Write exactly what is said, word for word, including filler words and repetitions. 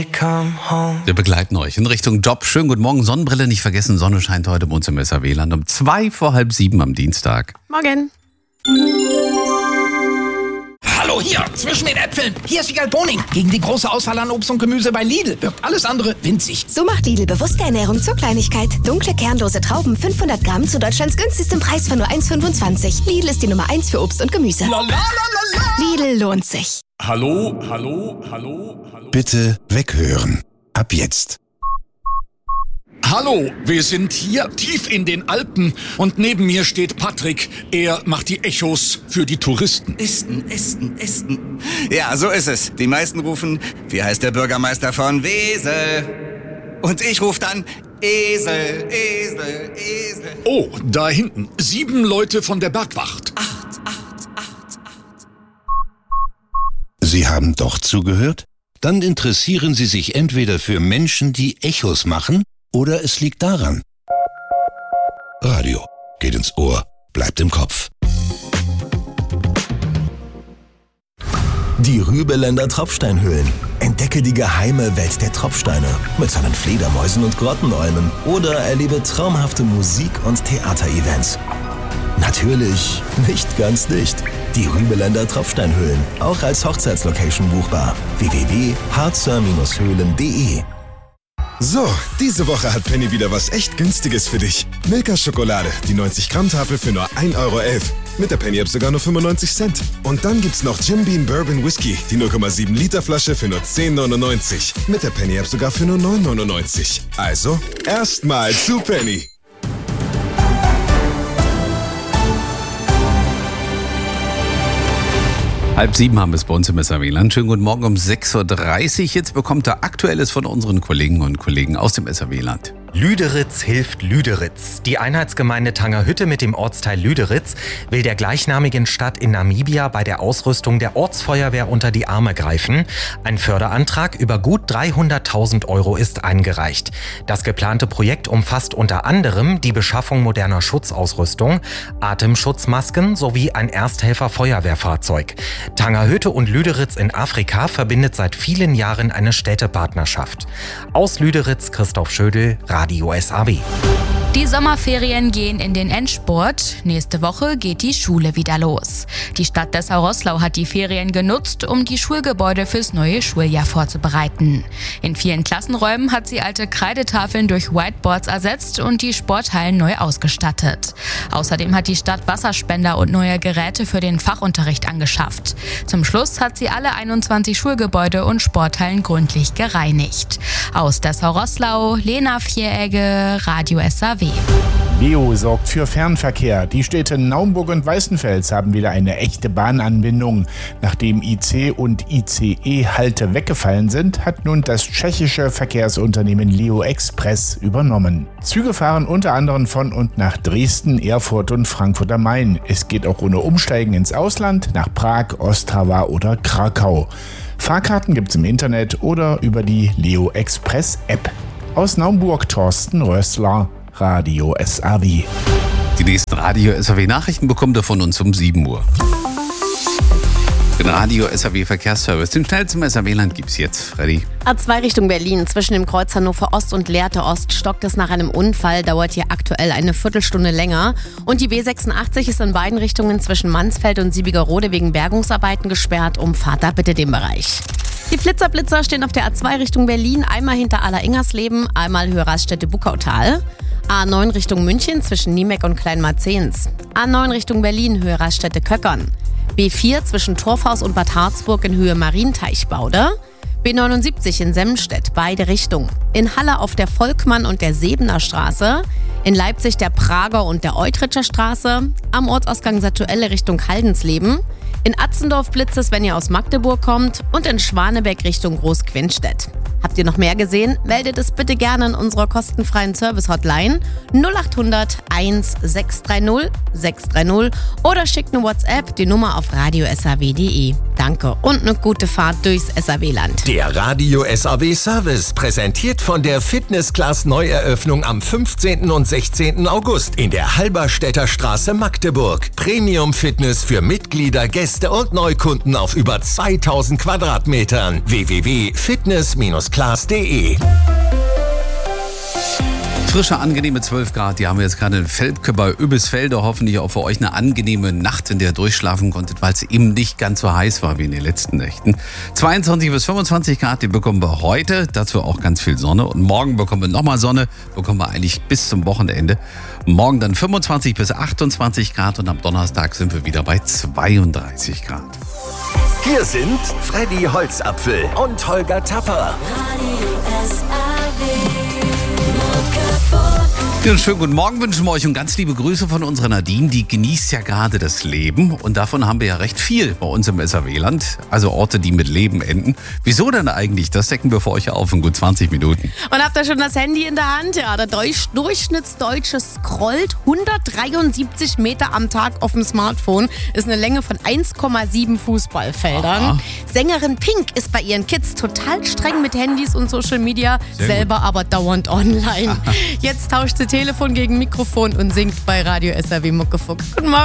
Wir begleiten euch in Richtung Job. Schönen guten Morgen. Sonnenbrille nicht vergessen. Sonne scheint heute bei uns im S R W-Land um zwei vor halb sieben am Dienstag. Morgen. Hallo hier, zwischen den Äpfeln. Hier ist Wiegald Boning. Gegen die große Auswahl an Obst und Gemüse bei Lidl wirkt alles andere winzig. So macht Lidl bewusste Ernährung zur Kleinigkeit. Dunkle, kernlose Trauben, fünfhundert Gramm zu Deutschlands günstigstem Preis von nur eins Komma fünfundzwanzig. Lidl ist die Nummer eins für Obst und Gemüse. La, la, la, la, la. Lidl lohnt sich. Hallo, hallo, hallo, hallo. Bitte weghören. Ab jetzt. Hallo, wir sind hier tief in den Alpen und neben mir steht Patrick. Er macht die Echos für die Touristen. Esten, Esten, Esten. Ja, so ist es. Die meisten rufen, wie heißt der Bürgermeister von Wesel? Und ich rufe dann Esel, Esel, Esel. Oh, da hinten. Sieben Leute von der Bergwacht. Acht, acht, acht, acht. Sie haben doch zugehört? Dann interessieren Sie sich entweder für Menschen, die Echos machen, oder es liegt daran. Radio geht ins Ohr, bleibt im Kopf. Die Rübeländer Tropfsteinhöhlen. Entdecke die geheime Welt der Tropfsteine mit seinen Fledermäusen und Grottenolmen oder erlebe traumhafte Musik- und Theaterevents. Natürlich nicht ganz dicht. Die Rübeländer Tropfsteinhöhlen, auch als Hochzeitslocation buchbar. w w w punkt harzer höhlen punkt de. So, diese Woche hat Penny wieder was echt Günstiges für dich. Milka Schokolade, die neunzig Gramm Tafel für nur ein Euro elf. Mit der Penny-App sogar nur fünfundneunzig Cent. Und dann gibt's noch Jim Beam Bourbon Whisky, die null Komma sieben Liter Flasche für nur zehn neunundneunzig. Mit der Penny-App sogar für nur neun neunundneunzig. Also, erstmal zu Penny. Halb sieben haben wir es bei uns im S R W-Land. Schönen guten Morgen um sechs Uhr dreißig. Jetzt bekommt er Aktuelles von unseren Kolleginnen und Kollegen aus dem S R W-Land. Lüderitz hilft Lüderitz. Die Einheitsgemeinde Tangerhütte mit dem Ortsteil Lüderitz will der gleichnamigen Stadt in Namibia bei der Ausrüstung der Ortsfeuerwehr unter die Arme greifen. Ein Förderantrag über gut dreihunderttausend Euro ist eingereicht. Das geplante Projekt umfasst unter anderem die Beschaffung moderner Schutzausrüstung, Atemschutzmasken sowie ein Ersthelfer-Feuerwehrfahrzeug. Tangerhütte und Lüderitz in Afrika verbindet seit vielen Jahren eine Städtepartnerschaft. Aus Lüderitz Christoph Schödel, Radio S R W. Die Sommerferien gehen in den Endspurt. Nächste Woche geht die Schule wieder los. Die Stadt Dessau-Roßlau hat die Ferien genutzt, um die Schulgebäude fürs neue Schuljahr vorzubereiten. In vielen Klassenräumen hat sie alte Kreidetafeln durch Whiteboards ersetzt und die Sporthallen neu ausgestattet. Außerdem hat die Stadt Wasserspender und neue Geräte für den Fachunterricht angeschafft. Zum Schluss hat sie alle einundzwanzig Schulgebäude und Sporthallen gründlich gereinigt. Aus Dessau-Roßlau, Lena Vieregge, Radio S R W. Leo sorgt für Fernverkehr. Die Städte Naumburg und Weißenfels haben wieder eine echte Bahnanbindung. Nachdem I C und I C E-Halte weggefallen sind, hat nun das tschechische Verkehrsunternehmen Leo Express übernommen. Züge fahren unter anderem von und nach Dresden, Erfurt und Frankfurt am Main. Es geht auch ohne Umsteigen ins Ausland, nach Prag, Ostrava oder Krakau. Fahrkarten gibt's im Internet oder über die Leo Express App. Aus Naumburg Thorsten Rössler, Radio S R W. Die nächsten Radio S R W-Nachrichten bekommt ihr von uns um sieben Uhr. Den Radio S R W-Verkehrsservice, den schnellsten S R W-Land gibt's jetzt. Freddy. A zwei Richtung Berlin. Zwischen dem Kreuz Hannover Ost und Lehrte Ost stockt es nach einem Unfall, dauert hier aktuell eine Viertelstunde länger. Und die B sechsundachtzig ist in beiden Richtungen zwischen Mansfeld und Siebigerode wegen Bergungsarbeiten gesperrt. Umfahrt da bitte den Bereich. Die Flitzer-Blitzer stehen auf der A zwei Richtung Berlin, einmal hinter Aller-Ingersleben, einmal Höhe Raststätte-Buckautal. A neun Richtung München zwischen Niemeck und Kleinmarzehns. A neun Richtung Berlin, Höhe Raststätte-Köckern. B vier zwischen Torfhaus und Bad Harzburg in Höhe Marienteichbaude. B neunundsiebzig in Semstedt, beide Richtungen. In Halle auf der Volkmann- und der Sebener Straße. In Leipzig der Prager und der Eutritscher Straße. Am Ortsausgang Satuelle Richtung Haldensleben. In Atzendorf blitzt es, wenn ihr aus Magdeburg kommt. Und in Schwanebeck Richtung Großquenstedt. Habt ihr noch mehr gesehen? Meldet es bitte gerne in unserer kostenfreien Service-Hotline null acht hundert eins sechs drei null sechs drei null oder schickt eine WhatsApp, die Nummer auf radio s r w punkt de. Danke und eine gute Fahrt durchs S R W-Land. Der Radio S R W-Service, präsentiert von der Fitness-Class-Neueröffnung am fünfzehnten und sechzehnten August in der Halberstädter Straße Magdeburg. Premium-Fitness für Mitglieder, Gäste und Neukunden auf über zweitausend Quadratmetern. w w w punkt fitness Class class punkt de. Frische, angenehme zwölf Grad, die haben wir jetzt gerade in Velpke bei Übelsfelde. Hoffentlich auch für euch eine angenehme Nacht, in der ihr durchschlafen konntet, weil es eben nicht ganz so heiß war wie in den letzten Nächten. zweiundzwanzig bis fünfundzwanzig Grad, die bekommen wir heute, dazu auch ganz viel Sonne. Und morgen bekommen wir nochmal Sonne, bekommen wir eigentlich bis zum Wochenende. Morgen dann fünfundzwanzig bis achtundzwanzig Grad und am Donnerstag sind wir wieder bei zweiunddreißig Grad. Hier sind Freddy Holzapfel und Holger Tapper. Ja, schönen guten Morgen wünschen wir euch und ganz liebe Grüße von unserer Nadine. Die genießt ja gerade das Leben und davon haben wir ja recht viel bei uns im S R W-Land. Also Orte, die mit Leben enden. Wieso denn eigentlich? Das decken wir für euch auf in gut zwanzig Minuten. Und habt ihr schon das Handy in der Hand? Ja, der Durch- Durchschnittsdeutsche scrollt hundertdreiundsiebzig Meter am Tag auf dem Smartphone. Ist eine Länge von eins Komma sieben Fußballfeldern. Aha. Sängerin Pink ist bei ihren Kids total streng mit Handys und Social Media, Sehr selber gut. aber dauernd online. Jetzt tauscht sie Telefon gegen Mikrofon und singt bei Radio S R W Muckefuck. Guten Morgen.